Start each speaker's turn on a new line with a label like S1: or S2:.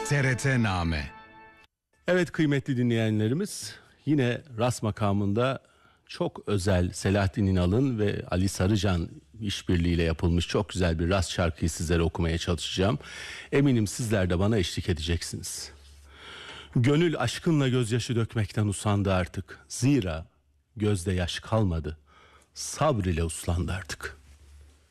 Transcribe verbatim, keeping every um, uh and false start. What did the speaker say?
S1: T R T Name.
S2: Evet kıymetli dinleyenlerimiz, yine Ras makamında çok özel Selahattin İnal'ın ve Ali Sarıcan işbirliğiyle yapılmış çok güzel bir Ras şarkıyı sizlere okumaya çalışacağım. Eminim sizler de bana eşlik edeceksiniz. Gönül aşkınla gözyaşı dökmekten usandı artık. Zira gözde yaş kalmadı. Sabr ile uslandı artık.